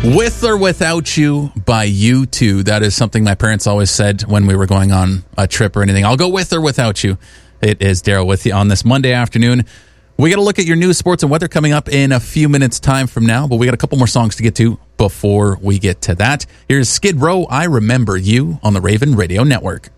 With or Without You by U2. That is something my parents always said when we were going on a trip or anything. I'll go with or without you. It is Daryl with you on this Monday afternoon. We got to look at your news, sports, and weather coming up in a few minutes' time from now, but we got a couple more songs to get to before we get to that. Here's Skid Row, I Remember You on the Raven Radio Network.